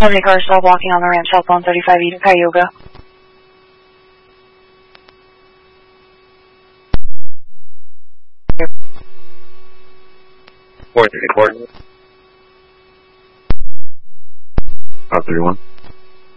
Every car stop walking on the ramp southbound 35E to Cayuga. Report. 31.